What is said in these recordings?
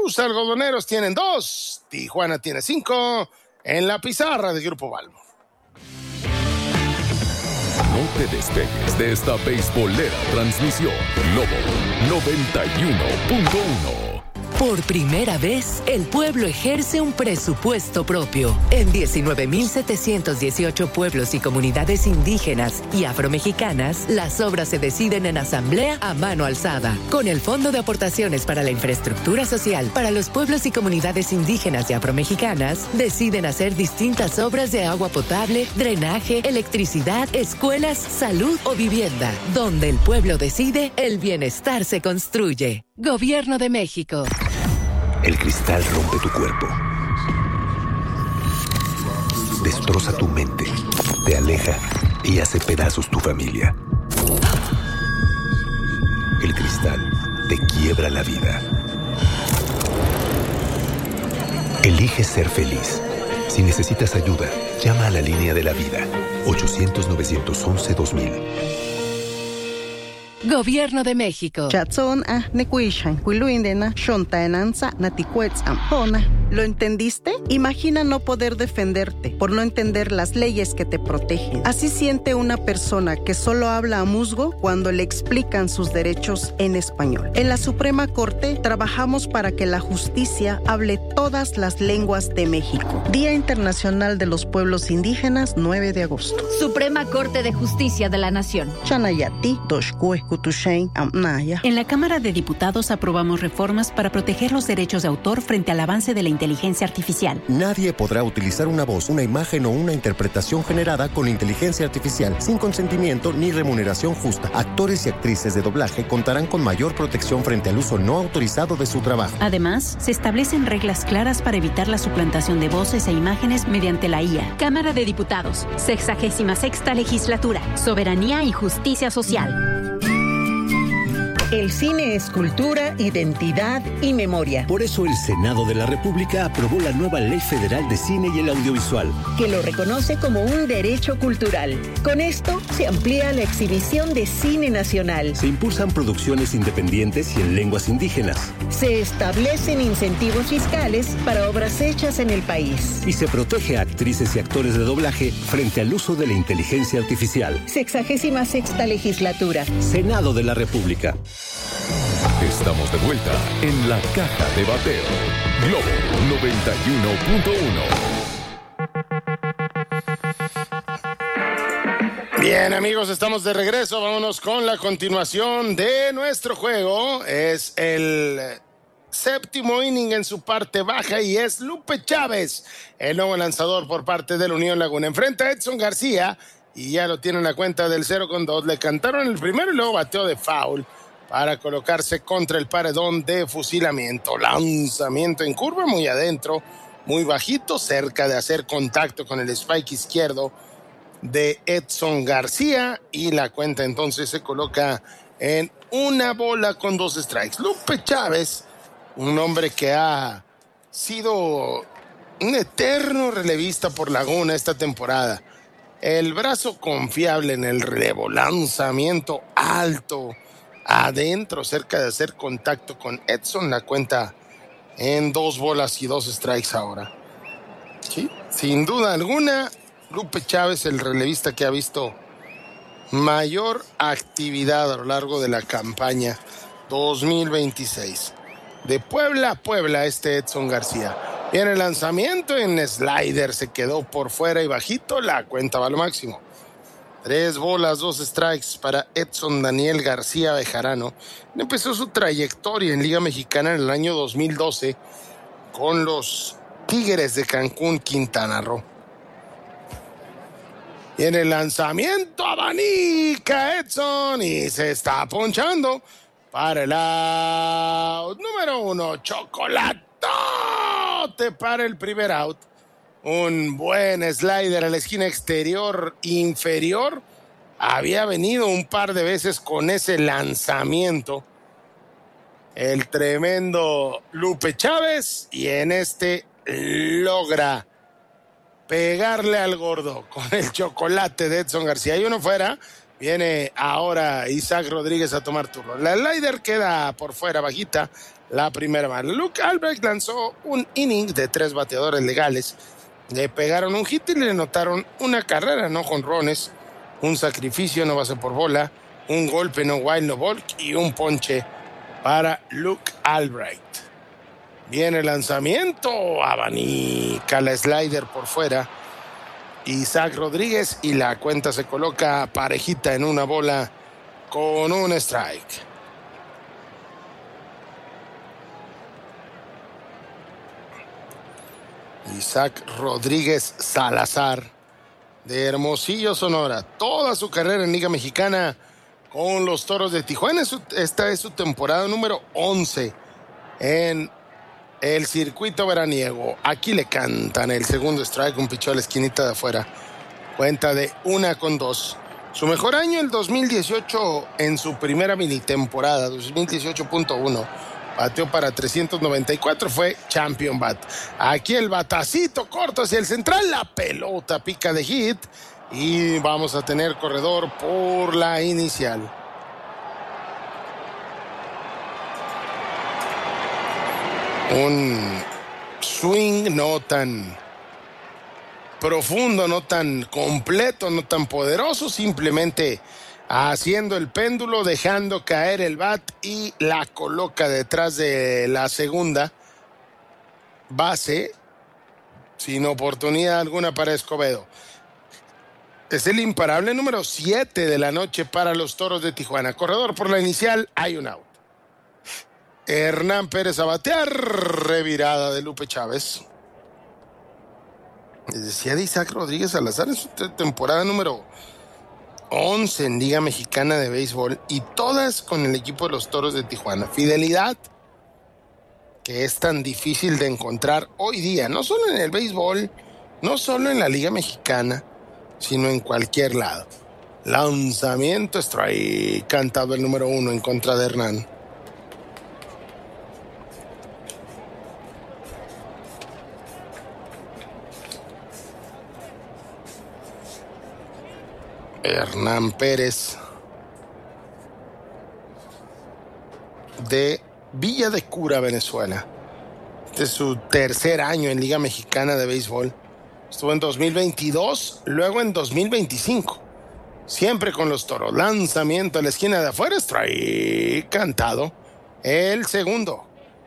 Tus algodoneros tienen 2, Tijuana tiene 5 en la pizarra del Grupo Balbo. No te despegues de esta beisbolera transmisión. Globo 91.1. Por primera vez, el pueblo ejerce un presupuesto propio. En 19.718 pueblos y comunidades indígenas y afromexicanas, las obras se deciden en asamblea a mano alzada. Con el Fondo de Aportaciones para la Infraestructura Social para los pueblos y comunidades indígenas y afromexicanas, deciden hacer distintas obras de agua potable, drenaje, electricidad, escuelas, salud o vivienda. Donde el pueblo decide, el bienestar se construye. Gobierno de México. El cristal rompe tu cuerpo, destroza tu mente, te aleja y hace pedazos tu familia. El cristal te quiebra la vida. Elige ser feliz. Si necesitas ayuda, llama a la línea de la vida. 800-911-2000. Gobierno de México. ¿Lo entendiste? Imagina no poder defenderte por no entender las leyes que te protegen. Así siente una persona que solo habla a musgo cuando le explican sus derechos en español. En la Suprema Corte trabajamos para que la justicia hable todas las lenguas de México. Día Internacional de los Pueblos Indígenas, 9 de agosto. Suprema Corte de Justicia de la Nación. En la Cámara de Diputados aprobamos reformas para proteger los derechos de autor frente al avance de la inteligencia artificial. Nadie podrá utilizar una voz, una imagen o una interpretación generada con inteligencia artificial sin consentimiento ni remuneración justa. Actores y actrices de doblaje contarán con mayor protección frente al uso no autorizado de su trabajo. Además, se establecen reglas claras para evitar la suplantación de voces e imágenes mediante la IA. Cámara de Diputados, 66ª Legislatura, Soberanía y Justicia Social. El cine es cultura, identidad y memoria. Por eso el Senado de la República aprobó la nueva Ley Federal de Cine y el Audiovisual, que lo reconoce como un derecho cultural. Con esto se amplía la exhibición de cine nacional. Se impulsan producciones independientes y en lenguas indígenas. Se establecen incentivos fiscales para obras hechas en el país. Y se protege a actrices y actores de doblaje frente al uso de la inteligencia artificial. 66ª Legislatura. Senado de la República. Estamos de vuelta en la Caja de Bateo. Globo 91.1. Bien, amigos, estamos de regreso. Vámonos con la continuación de nuestro juego. Es el séptimo inning en su parte baja y es Lupe Chávez, el nuevo lanzador por parte del Unión Laguna. Enfrenta a Edson García y ya lo tiene en la cuenta del 0-2. Le cantaron el primero y luego bateó de foul para colocarse contra el paredón de fusilamiento. Lanzamiento en curva, muy adentro, muy bajito, cerca de hacer contacto con el spike izquierdo de Edson García, y la cuenta entonces se coloca en 1-2 strikes. Lupe Chávez, un hombre que ha sido un eterno relevista por Laguna esta temporada. El brazo confiable en el relevo, lanzamiento alto, adentro, cerca de hacer contacto con Edson. La cuenta en 2 strikes ahora. Sí, sin duda alguna, Lupe Chávez, el relevista que ha visto mayor actividad a lo largo de la campaña 2026. De Puebla a Puebla, Edson García. Viene el lanzamiento en slider, se quedó por fuera y bajito. La cuenta va a lo máximo. 3 strikes para Edson Daniel García Bejarano. Empezó su trayectoria en Liga Mexicana en el año 2012 con los Tigres de Cancún, Quintana Roo. Viene el lanzamiento, abanica Edson y se está ponchando para el out número 1. Chocolatote para el primer out. Un buen slider a la esquina exterior inferior. Había venido un par de veces con ese lanzamiento el tremendo Lupe Chávez, y en logra pegarle al gordo con el chocolate de Edson García. Y uno fuera, viene ahora Isaac Rodríguez a tomar turno. La slider queda por fuera, bajita, la primera bala. Luke Albrecht lanzó un inning de 3 bateadores legales. Le pegaron un hit y le anotaron una carrera, no jonrones, un sacrificio, no base por bola, un golpe, no wild, no ball y un ponche para Luke Albrecht. Viene el lanzamiento, abanica la slider por fuera. Isaac Rodríguez y la cuenta se coloca parejita en una bola con un strike. Isaac Rodríguez Salazar, de Hermosillo, Sonora. Toda su carrera en Liga Mexicana con los Toros de Tijuana. Esta es su temporada número 11 en el circuito veraniego. Aquí le cantan el segundo strike, un pichó a la esquinita de afuera. Cuenta de 1-2. Su mejor año, el 2018, en su primera mini temporada, 2018.1. Bateó para 394, fue champion bat. Aquí el batacito corto hacia el central, la pelota pica de hit y vamos a tener corredor por la inicial. Un swing no tan profundo, no tan completo, no tan poderoso, simplemente haciendo el péndulo, dejando caer el bat y la coloca detrás de la segunda base, sin oportunidad alguna para Escobedo. Es el imparable número 7 de la noche para los Toros de Tijuana. Corredor por la inicial, hay un out. Hernán Pérez a batear, revirada de Lupe Chávez. Les decía de Isaac Rodríguez Salazar en su temporada número 11 en Liga Mexicana de Béisbol y todas con el equipo de los Toros de Tijuana. Fidelidad que es tan difícil de encontrar hoy día, no solo en el béisbol, no solo en la Liga Mexicana, sino en cualquier lado. Lanzamiento strike, cantado el número 1 en contra de Hernán. Hernán Pérez, de Villa de Cura, Venezuela. Este es su tercer año en Liga Mexicana de Béisbol. Estuvo en 2022, luego en 2025. Siempre con los Toros. Lanzamiento a la esquina de afuera, strike, cantado. El segundo.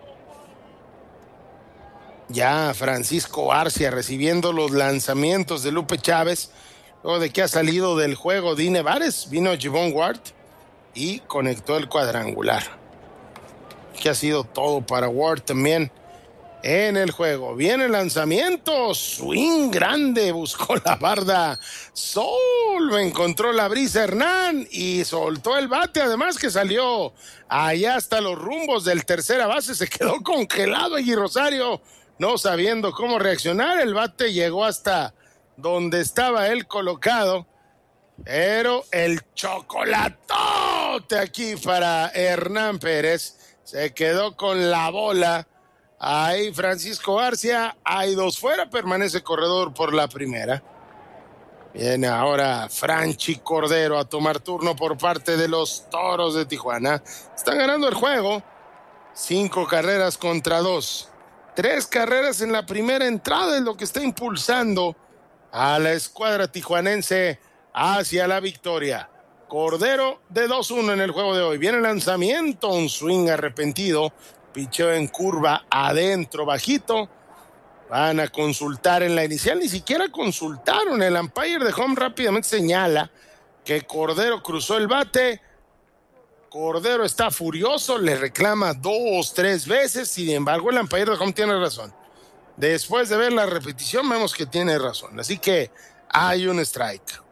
Ya Francisco Arcia recibiendo los lanzamientos de Lupe Chávez. Luego de que ha salido del juego Dine Vares, vino Javon Ward y conectó el cuadrangular. Que ha sido todo para Ward también en el juego. Viene el lanzamiento, swing grande, buscó la barda. Sol, encontró la brisa Hernán y soltó el bate. Además que salió allá hasta los rumbos del tercera base. Se quedó congelado allí Rosario, no sabiendo cómo reaccionar. El bate llegó hasta donde estaba él colocado, pero el chocolatote aquí para Hernán Pérez, se quedó con la bola, ahí Francisco Arcia, hay 2 fuera, permanece corredor por la primera. Viene ahora Franchi Cordero a tomar turno por parte de los Toros de Tijuana. Están ganando el juego, 5 carreras contra 2, 3 carreras en la primera entrada es lo que está impulsando a la escuadra tijuanense hacia la victoria. Cordero de 2-1 en el juego de hoy. Viene el lanzamiento, un swing arrepentido, picheo en curva adentro, bajito. Van a consultar en la inicial, ni siquiera consultaron. El umpire de home rápidamente señala que Cordero cruzó el bate. Cordero está furioso, le reclama 2, 3 veces. Sin embargo, el umpire de home tiene razón. Después de ver la repetición, vemos que tiene razón. Así que hay un strike.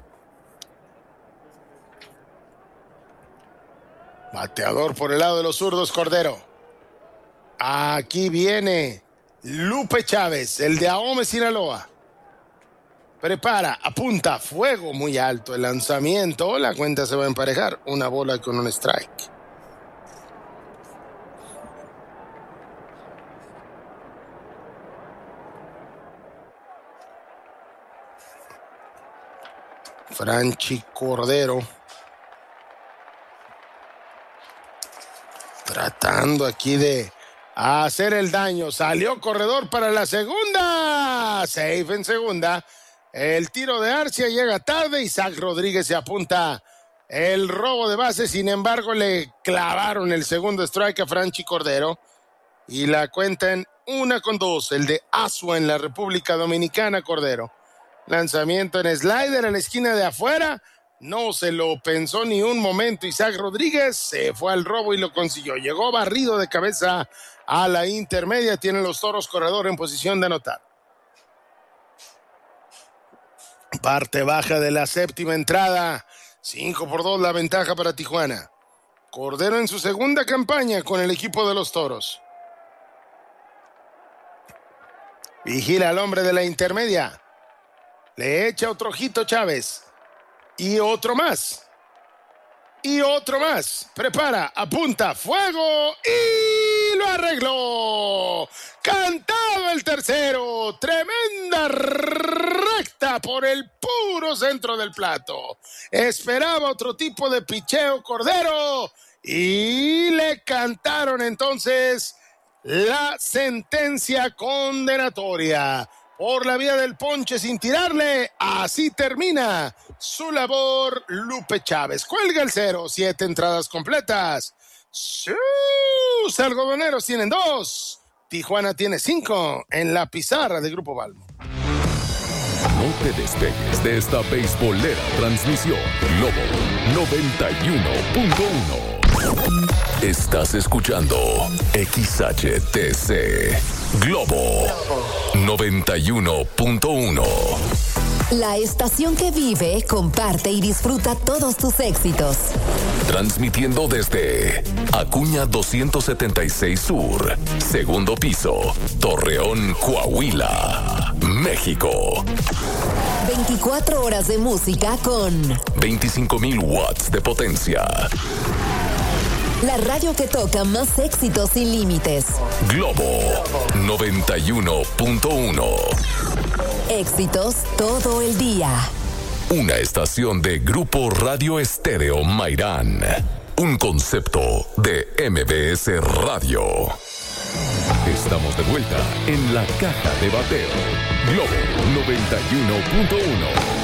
Bateador por el lado de los zurdos, Cordero. Aquí viene Lupe Chávez, el de Ahome, Sinaloa. Prepara, apunta, fuego muy alto. El lanzamiento, la cuenta se va a emparejar. Una bola con un strike. Franchi Cordero tratando aquí de hacer el daño. Salió corredor para la segunda. Safe en segunda. El tiro de Arcia llega tarde. Isaac Rodríguez se apunta el robo de base. Sin embargo, le clavaron el segundo strike a Franchi Cordero. Y la cuenta en 1-2. El de Asua en la República Dominicana, Cordero. Lanzamiento en slider a la esquina de afuera. No se lo pensó ni un momento Isaac Rodríguez. Se fue al robo y lo consiguió. Llegó barrido de cabeza a la intermedia. Tienen los Toros corredor en posición de anotar. Parte baja de la séptima entrada. 5-2 la ventaja para Tijuana. Cordero en su segunda campaña con el equipo de los Toros. Vigila al hombre de la intermedia. Le echa otro ojito Chávez. Y otro más. Y otro más. Prepara, apunta, fuego. Y lo arregló. Cantado el tercero. Tremenda recta por el puro centro del plato. Esperaba otro tipo de picheo Cordero. Y le cantaron entonces la sentencia condenatoria. Por la vía del ponche sin tirarle. Así termina su labor Lupe Chávez. Cuelga el 0. 7 entradas completas. Sus algodoneros tienen 2. Tijuana tiene 5 en la pizarra de Grupo Balbo. No te despegues de esta beisbolera transmisión. Globo 91.1. Estás escuchando XHTC Globo 91.1. La estación que vive, comparte y disfruta todos tus éxitos. Transmitiendo desde Acuña 276 Sur, segundo piso, Torreón, Coahuila, México. 24 horas de música con 25,000 watts de potencia. La radio que toca más éxitos sin límites. Globo 91.1. Éxitos todo el día. Una estación de Grupo Radio Estéreo Mairán. Un concepto de MBS Radio. Estamos de vuelta en la caja de bateo. Globo 91.1.